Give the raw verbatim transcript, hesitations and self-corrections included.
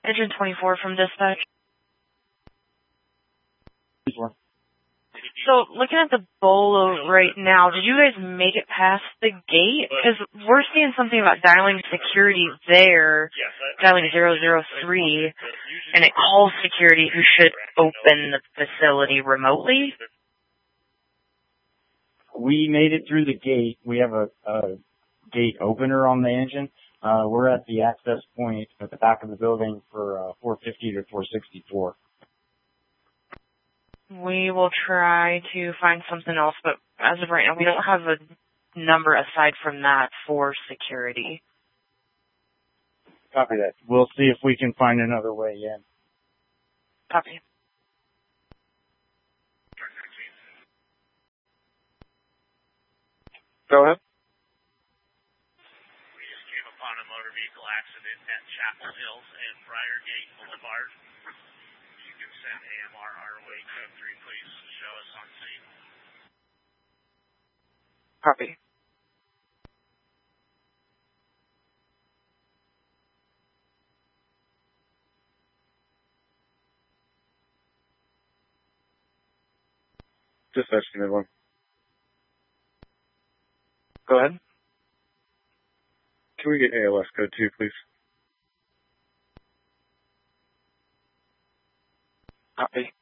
Engine twenty-four from dispatch. So, looking at the Bolo right now, did you guys make it past the gate? Because we're seeing something about dialing security there, dialing zero zero three, and it calls security who should open the facility remotely. We made it through the gate. We have a, a gate opener on the engine. Uh, we're at the access point at the back of the building for uh, four fifty to four sixty-four. We will try to find something else, but as of right now, we don't have a number aside from that for security. Copy that. We'll see if we can find another way in. Copy. Go ahead. We just came upon a motor vehicle accident at Chapel Hills and Briargate Boulevard. You can send A M R our way, code three, please. Show us on scene. Copy. Dispatch to one. Go ahead. Can we get A L S code two, please? Copy.